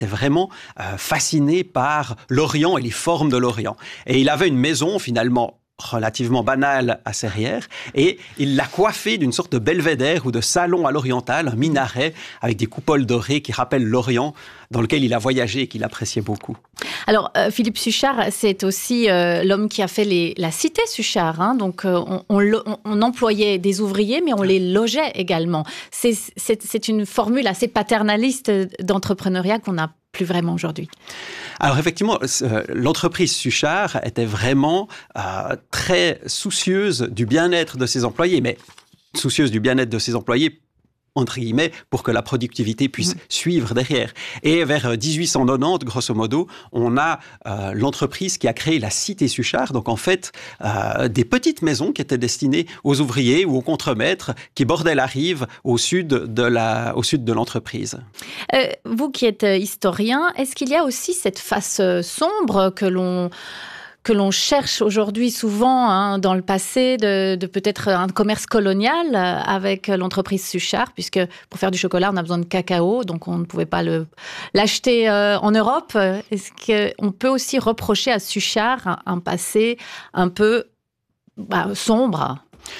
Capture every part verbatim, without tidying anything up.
était vraiment euh, fasciné par l'Orient et les formes de l'Orient. Et il avait une maison finalement relativement banale à Serrières, et il l'a coiffée d'une sorte de belvédère ou de salon à l'oriental, un minaret avec des coupoles dorées qui rappellent l'Orient, dans lequel il a voyagé et qu'il appréciait beaucoup. Alors, euh, Philippe Suchard, c'est aussi euh, l'homme qui a fait les, la cité Suchard. Hein, donc, euh, on, on, on employait des ouvriers, mais on les logeait également. C'est, c'est, c'est une formule assez paternaliste d'entrepreneuriat qu'on n'a plus vraiment aujourd'hui. Alors effectivement, euh, l'entreprise Suchard était vraiment euh, très soucieuse du bien-être de ses employés, mais soucieuse du bien-être de ses employés entre guillemets, pour que la productivité puisse mmh. suivre derrière. Et vers dix-huit cent quatre-vingt-dix, grosso modo, on a euh, l'entreprise qui a créé la cité Suchard, donc en fait, euh, des petites maisons qui étaient destinées aux ouvriers ou aux contremaîtres qui bordaient la rive au sud de, la, au sud de l'entreprise. Euh, vous qui êtes historien, est-ce qu'il y a aussi cette face sombre que l'on... que l'on cherche aujourd'hui souvent hein, dans le passé de, de peut-être un commerce colonial avec l'entreprise Suchard, puisque pour faire du chocolat, on a besoin de cacao, donc on ne pouvait pas le, l'acheter euh, en Europe. Est-ce qu'on peut aussi reprocher à Suchard un, un passé un peu bah, sombre ?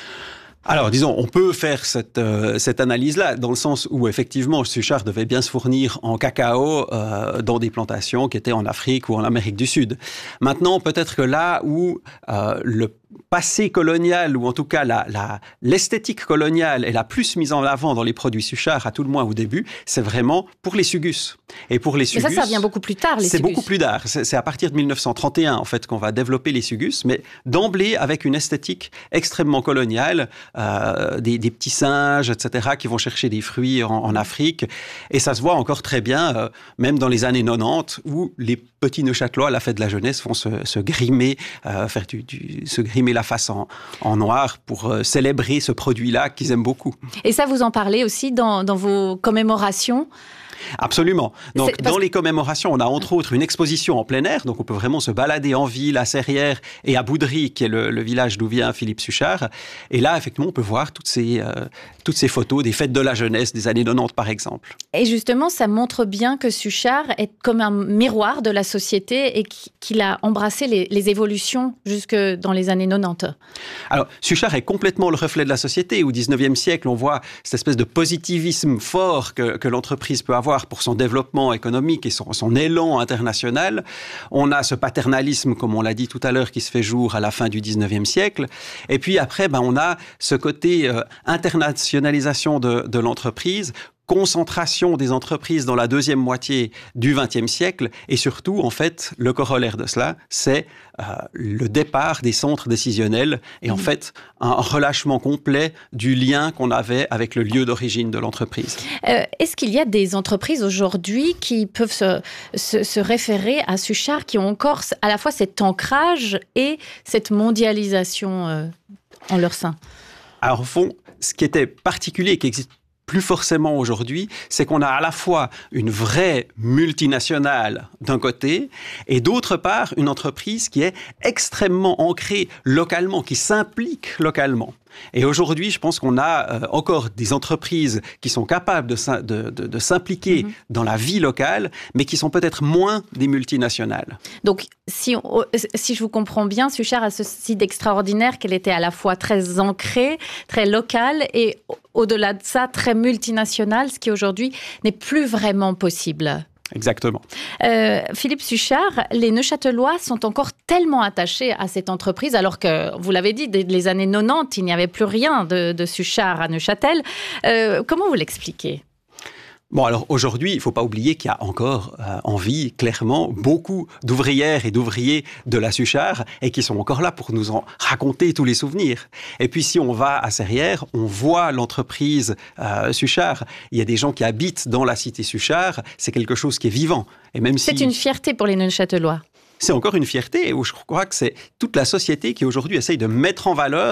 Alors, disons, on peut faire cette, euh, cette analyse-là, dans le sens où, effectivement, Suchard devait bien se fournir en cacao euh, dans des plantations qui étaient en Afrique ou en Amérique du Sud. Maintenant, peut-être que là où euh, le passé colonial, ou en tout cas la, la, l'esthétique coloniale est la plus mise en avant dans les produits Suchard, à tout le moins au début, c'est vraiment pour les sugus. Et pour les sugus... Mais ça, ça vient beaucoup plus tard, les c'est sugus. C'est beaucoup plus tard. C'est, c'est à partir de dix-neuf cent trente et un, en fait, qu'on va développer les sugus, mais d'emblée avec une esthétique extrêmement coloniale, euh, des, des petits singes, et cetera, qui vont chercher des fruits en, en Afrique. Et ça se voit encore très bien, euh, même dans les années quatre-vingt-dix, où les petits Neuchâtelois, à la fête de la jeunesse, vont se, se grimer, euh, faire du, du, se grimer la face en, en noir pour euh, célébrer ce produit-là qu'ils aiment beaucoup. Et ça, vous en parlez aussi dans, dans vos commémorations ? Absolument. Donc, parce... dans les commémorations, on a entre autres une exposition en plein air. Donc, on peut vraiment se balader en ville, à Serrières et à Boudry, qui est le, le village d'où vient Philippe Suchard. Et là, effectivement, on peut voir toutes ces, euh, toutes ces photos des fêtes de la jeunesse des années quatre-vingt-dix, par exemple. Et justement, ça montre bien que Suchard est comme un miroir de la société et qu'il a embrassé les, les évolutions jusque dans les années quatre-vingt-dix. Alors, Suchard est complètement le reflet de la société. Au dix-neuvième siècle, on voit cette espèce de positivisme fort que, que l'entreprise peut avoir pour son développement économique et son, son élan international. On a ce paternalisme, comme on l'a dit tout à l'heure, qui se fait jour à la fin du dix-neuvième siècle. Et puis après, ben, on a ce côté euh, internationalisation de, de l'entreprise, concentration des entreprises dans la deuxième moitié du vingtième siècle, et surtout, en fait, le corollaire de cela, c'est euh, le départ des centres décisionnels et en mmh. fait, un relâchement complet du lien qu'on avait avec le lieu d'origine de l'entreprise. Euh, est-ce qu'il y a des entreprises aujourd'hui qui peuvent se, se, se référer à Suchard, qui ont encore à la fois cet ancrage et cette mondialisation euh, en leur sein ? Alors, au fond, ce qui était particulier et qui existe plus forcément aujourd'hui, c'est qu'on a à la fois une vraie multinationale d'un côté et d'autre part une entreprise qui est extrêmement ancrée localement, qui s'implique localement. Et aujourd'hui, je pense qu'on a euh, encore des entreprises qui sont capables de, de, de, de s'impliquer mmh. dans la vie locale, mais qui sont peut-être moins des multinationales. Donc, si, on, si je vous comprends bien, Suchard a ceci d'extraordinaire qu'elle était à la fois très ancrée, très locale et au-delà de ça, très multinationale, ce qui aujourd'hui n'est plus vraiment possible. Exactement. Euh, Philippe Suchard, les Neuchâtelois sont encore tellement attachés à cette entreprise, alors que, vous l'avez dit, dès les années quatre-vingt-dix, il n'y avait plus rien de, de Suchard à Neuchâtel. Euh, comment vous l'expliquez ? Bon, alors aujourd'hui, il ne faut pas oublier qu'il y a encore euh, en vie, clairement, beaucoup d'ouvrières et d'ouvriers de la Suchard et qui sont encore là pour nous en raconter tous les souvenirs. Et puis, si on va à Serrières, on voit l'entreprise euh, Suchard. Il y a des gens qui habitent dans la cité Suchard. C'est quelque chose qui est vivant. Et même C'est si... une fierté pour les Neuchâtelois. C'est encore une fierté où je crois que c'est toute la société qui aujourd'hui essaye de mettre en valeur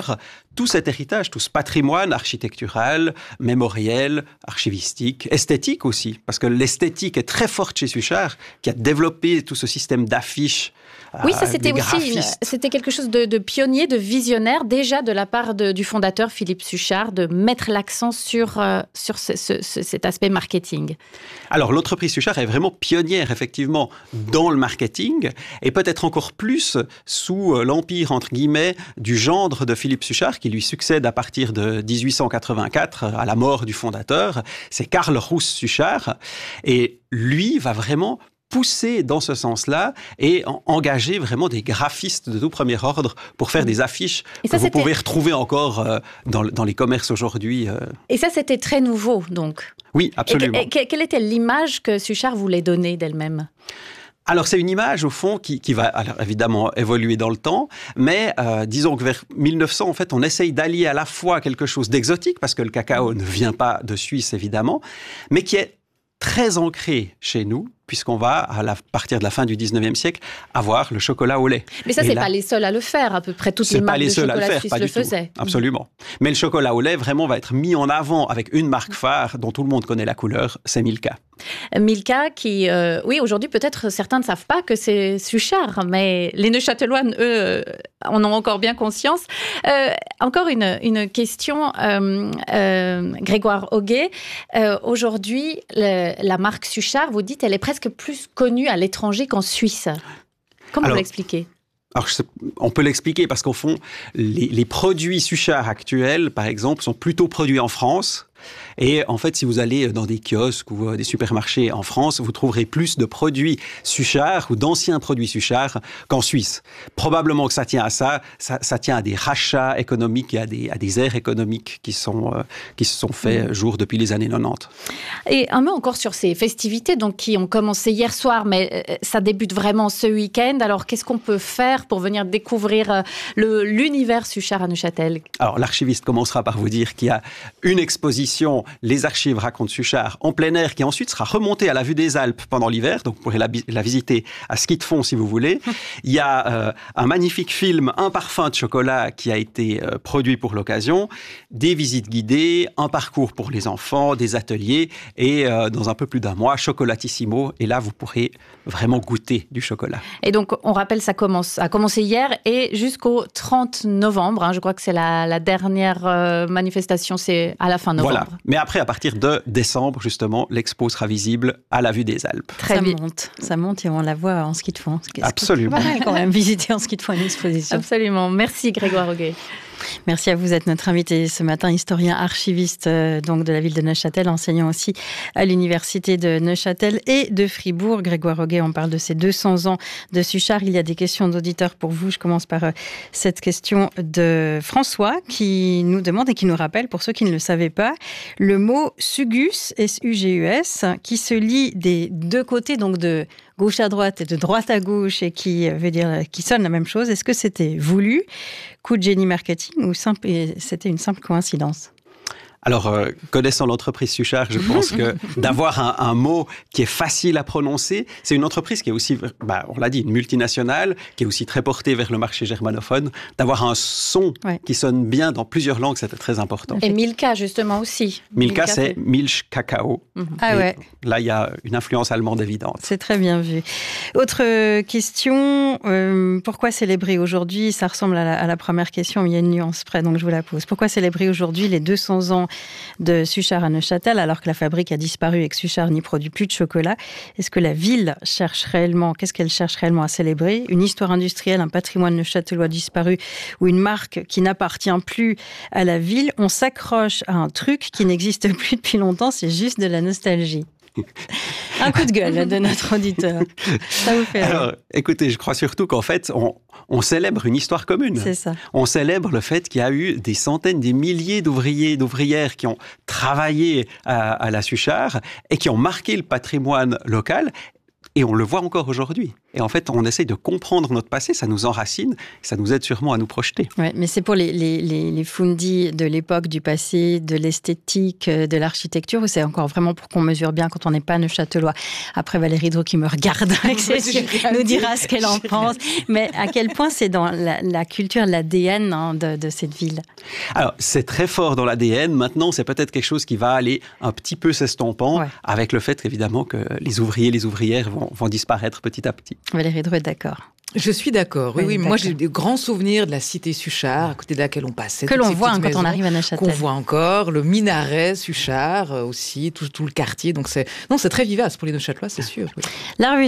tout cet héritage, tout ce patrimoine architectural, mémoriel, archivistique, esthétique aussi, parce que l'esthétique est très forte chez Suchard, qui a développé tout ce système d'affiches. Oui, ça c'était aussi une, c'était quelque chose de, de pionnier, de visionnaire, déjà de la part de, du fondateur Philippe Suchard, de mettre l'accent sur, euh, sur ce, ce, ce, cet aspect marketing. Alors, l'entreprise Suchard est vraiment pionnière, effectivement, dans le marketing, et peut-être encore plus sous l'empire, entre guillemets, du gendre de Philippe Suchard, qui lui succède à partir de dix-huit cent quatre-vingt-quatre, à la mort du fondateur. C'est Karl Rousse Suchard, et lui va vraiment pousser dans ce sens-là et engager vraiment des graphistes de tout premier ordre pour faire des affiches et ça, que vous pouvez retrouver encore euh, dans, dans les commerces aujourd'hui. Euh. Et ça, c'était très nouveau, donc. Oui, absolument. Et, et quelle était l'image que Suchard voulait donner d'elle-même ? Alors, c'est une image, au fond, qui, qui va alors, évidemment évoluer dans le temps, mais euh, disons que vers mille neuf cents, en fait, on essaye d'allier à la fois quelque chose d'exotique, parce que le cacao ne vient pas de Suisse, évidemment, mais qui est très ancré chez nous, puisqu'on va, à la, partir de la fin du dix-neuvième siècle, avoir le chocolat au lait. Mais ça, ce n'est pas les seuls à le faire. À peu près toutes les marques de chocolat suisse le faisaient. Absolument. Mais le chocolat au lait, vraiment, va être mis en avant avec une marque phare dont tout le monde connaît la couleur, c'est Milka. Milka qui, euh, oui, aujourd'hui, peut-être certains ne savent pas que c'est Suchard, mais les Neuchâtelois, eux, en ont encore bien conscience. Euh, encore une, une question, euh, euh, Grégoire Auguet. Euh, aujourd'hui, le, la marque Suchard, vous dites, elle est presque plus connue à l'étranger qu'en Suisse. Comment Alors, vous l'expliquez ? Alors, on peut l'expliquer parce qu'au fond, les, les produits Suchard actuels, par exemple, sont plutôt produits en France. Et en fait, si vous allez dans des kiosques ou des supermarchés en France, vous trouverez plus de produits Suchard ou d'anciens produits Suchard qu'en Suisse. Probablement que ça tient à ça, ça, ça tient à des rachats économiques et à des, à des aires économiques qui, sont, euh, qui se sont faits mmh. jour depuis les années quatre-vingt-dix. Et un mot encore sur ces festivités donc, qui ont commencé hier soir, mais ça débute vraiment ce week-end. Alors, qu'est-ce qu'on peut faire pour venir découvrir le, l'univers Suchard à Neuchâtel ? Alors, l'archiviste commencera par vous dire qu'il y a une exposition Les archives racontent Suchard en plein air qui ensuite sera remontée à la vue des Alpes pendant l'hiver, donc vous pourrez la, la visiter à ski de fond si vous voulez. Il y a euh, un magnifique film, Un parfum de chocolat, qui a été euh, produit pour l'occasion, des visites guidées, un parcours pour les enfants, des ateliers et euh, dans un peu plus d'un mois, Chocolatissimo, et là vous pourrez vraiment goûter du chocolat. Et donc on rappelle, ça commence, a commencé hier et jusqu'au trente novembre, hein, je crois que c'est la, la dernière euh, manifestation, c'est à la fin novembre. Voilà. Mais après, à partir de décembre, justement, l'expo sera visible à la vue des Alpes. Très ça bien. monte, ça monte et on la voit en ski de fond. Absolument. C'est pas mal quand même visiter en ski de fond une exposition. Absolument. Merci Grégoire Auguet. Merci à vous, vous êtes notre invité ce matin, historien archiviste euh, donc de la ville de Neuchâtel, enseignant aussi à l'université de Neuchâtel et de Fribourg. Grégoire Auguet, on parle de ces deux cents ans de Suchard. Il y a des questions d'auditeurs pour vous. Je commence par euh, cette question de François qui nous demande et qui nous rappelle, pour ceux qui ne le savaient pas, le mot sugus, S U G U S, qui se lit des deux côtés, donc de gauche à droite et de droite à gauche, et qui veut dire, qui sonne la même chose. Est-ce que c'était voulu, coup de génie marketing, ou simple, c'était une simple coïncidence ? Alors, euh, connaissant l'entreprise Suchard, je pense que d'avoir un, un mot qui est facile à prononcer, c'est une entreprise qui est aussi, bah, on l'a dit, une multinationale, qui est aussi très portée vers le marché germanophone. D'avoir un son ouais. qui sonne bien dans plusieurs langues, c'était très important. Et Milka, justement, aussi. Milka, Milka c'est, c'est Milch Cacao. Mm-hmm. Ah ouais. Là, il y a une influence allemande évidente. C'est très bien vu. Autre question, euh, pourquoi célébrer aujourd'hui ? Ça ressemble à la, à la première question, mais il y a une nuance près, donc je vous la pose. Pourquoi célébrer aujourd'hui les deux cents ans de Suchard à Neuchâtel, alors que la fabrique a disparu et que Suchard n'y produit plus de chocolat? Est-ce que la ville cherche réellement, qu'est-ce qu'elle cherche réellement à célébrer ? Une histoire industrielle, un patrimoine neuchâtelois disparu ou une marque qui n'appartient plus à la ville? On s'accroche à un truc qui n'existe plus depuis longtemps, c'est juste de la nostalgie. Un coup de gueule de notre auditeur. Ça vous fait Alors, écoutez, je crois surtout qu'en fait, on, on célèbre une histoire commune. C'est ça. On célèbre le fait qu'il y a eu des centaines, des milliers d'ouvriers, d'ouvrières qui ont travaillé à, à la Suchard et qui ont marqué le patrimoine local. Et on le voit encore aujourd'hui. Et en fait, on essaye de comprendre notre passé, ça nous enracine, ça nous aide sûrement à nous projeter. Ouais, mais c'est pour les, les, les, les fundis de l'époque, du passé, de l'esthétique, de l'architecture, ou c'est encore vraiment pour qu'on mesure bien quand on n'est pas neuchâtelois. Après, Valérie Dro qui me regarde avec ses yeux nous dira ce qu'elle en pense. Mais à quel point c'est dans la, la culture, l'A D N hein, de, de cette ville? Alors, c'est très fort dans l'A D N. Maintenant, c'est peut-être quelque chose qui va aller un petit peu s'estompant, ouais. avec le fait évidemment que les ouvriers, les ouvrières vont, vont disparaître petit à petit. Valérie Dro est d'accord. Je suis d'accord. Oui, oui. d'accord. Moi, j'ai des grands souvenirs de la cité Suchard, à côté de laquelle on passait. Que l'on voit hein, quand on arrive à Neuchâtel. Qu'on voit encore. Le minaret Suchard aussi, tout, tout le quartier. Donc, c'est, non, c'est très vivace pour les Neuchâtelois, c'est sûr. Oui. La revue